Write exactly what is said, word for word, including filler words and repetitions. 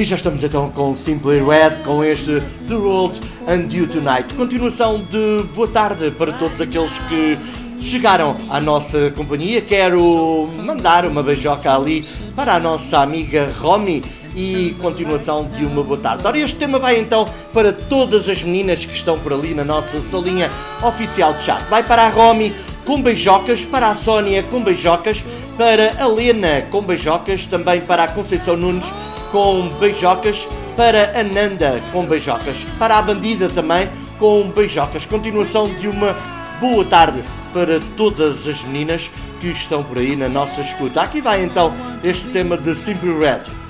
E já estamos então com Simply Red, com este The World and You Tonight. Continuação de boa tarde para todos aqueles que chegaram à nossa companhia. Quero mandar uma beijoca ali para a nossa amiga Romy e continuação de uma boa tarde. Ora, este tema vai então para todas as meninas que estão por ali na nossa salinha oficial de chat. Vai para a Romy com beijocas, para a Sónia com beijocas, para a Lena com beijocas, também para a Conceição Nunes com beijocas, para a Nanda com beijocas, para a Bandida também com beijocas. Continuação de uma boa tarde para todas as meninas que estão por aí na nossa escuta. Aqui vai então este tema de Simply Red.